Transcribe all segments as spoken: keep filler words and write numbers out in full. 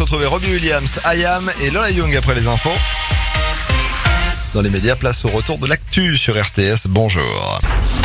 retrouver Robbie Williams, I Am et Lola Young après les infos. Dans les médias, place au retour de l'actu sur R T S. Bonjour.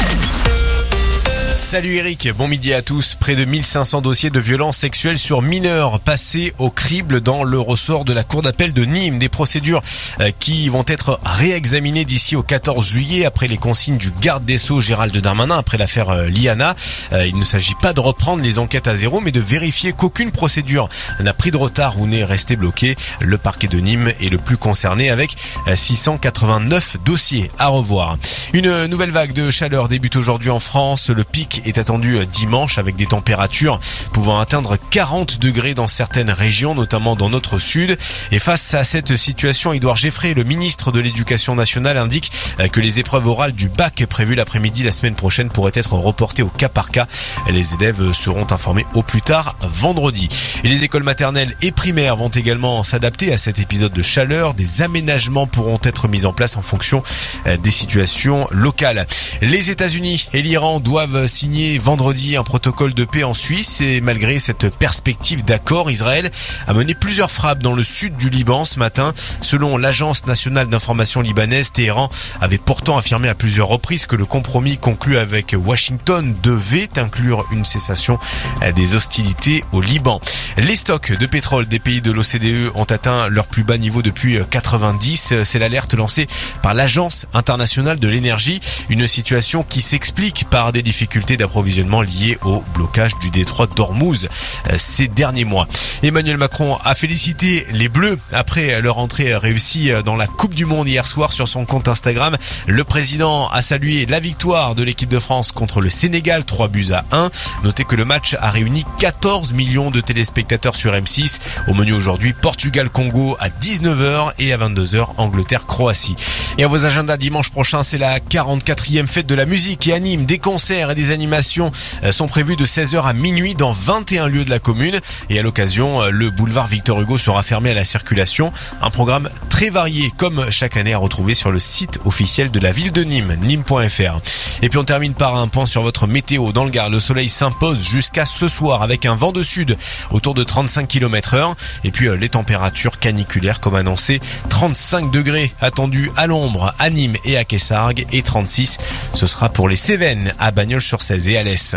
Salut Eric, bon midi à tous. Près de mille cinq cents dossiers de violences sexuelles sur mineurs passés au crible dans le ressort de la cour d'appel de Nîmes. Des procédures qui vont être réexaminées d'ici au quatorze juillet après les consignes du garde des Sceaux Gérald Darmanin après l'affaire Liana. Il ne s'agit pas de reprendre les enquêtes à zéro mais de vérifier qu'aucune procédure n'a pris de retard ou n'est restée bloquée. Le parquet de Nîmes est le plus concerné avec six cent quatre-vingt-neuf dossiers à revoir. Une nouvelle vague de chaleur débute aujourd'hui en France. Le pic est attendu dimanche avec des températures pouvant atteindre quarante degrés dans certaines régions, notamment dans notre sud. Et face à cette situation, Édouard Geffray, le ministre de l'Éducation nationale, indique que les épreuves orales du bac prévues l'après-midi la semaine prochaine pourraient être reportées au cas par cas. Les élèves seront informés au plus tard vendredi. Et les écoles maternelles et primaires vont également s'adapter à cet épisode de chaleur. Des aménagements pourront être mis en place en fonction des situations locales. Les États-Unis et l'Iran doivent signer vendredi un protocole de paix en Suisse et malgré cette perspective d'accord, Israël a mené plusieurs frappes dans le sud du Liban ce matin. Selon l'agence nationale d'information libanaise, Téhéran avait pourtant affirmé à plusieurs reprises que le compromis conclu avec Washington devait inclure une cessation des hostilités au Liban. Les stocks de pétrole des pays de l'O C D E ont atteint leur plus bas niveau depuis quatre-vingt-dix. C'est l'alerte lancée par l'Agence internationale de l'énergie. Une situation qui s'explique par des difficultés d'approvisionnement liées au blocage du détroit d'Ormuz ces derniers mois. Emmanuel Macron a félicité les Bleus après leur entrée réussie dans la Coupe du Monde hier soir sur son compte Instagram. Le président a salué la victoire de l'équipe de France contre le Sénégal, trois buts à un. Notez que le match a réuni quatorze millions de téléspectateurs sur M six. Au menu aujourd'hui, Portugal-Congo à dix-neuf heures et à vingt-deux heures, Angleterre-Croatie. Et à vos agendas, dimanche prochain, c'est la quarante-quatrième fête de la musique et anime des concerts et des animations sont prévues de seize heures à minuit dans vingt et un lieux de la commune. Et à l'occasion, le boulevard Victor Hugo sera fermé à la circulation. Un programme très varié, comme chaque année, à retrouver sur le site officiel de la ville de Nîmes, nîmes point f r. Et puis on termine par un point sur votre météo. Dans le Gard, le soleil s'impose jusqu'à ce soir avec un vent de sud autour de trente-cinq kilomètres heure. Et puis les températures caniculaires comme annoncé, trente-cinq degrés attendus à l'ombre à Nîmes et à Kessargues et trente-six, ce sera pour les Cévennes à Bagnols-sur-Cèze et Alès.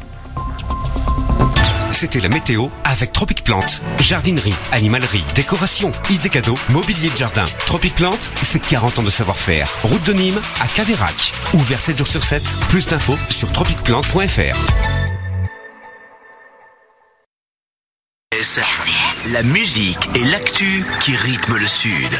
C'était la météo avec Tropic Plante. Jardinerie, animalerie, décoration, idées cadeaux, mobilier de jardin. Tropic Plante, c'est quarante ans de savoir-faire. Route de Nîmes à Caveyrac. Ouvert sept jours sur sept. Plus d'infos sur tropic plante point f r. La musique et l'actu qui rythment le Sud.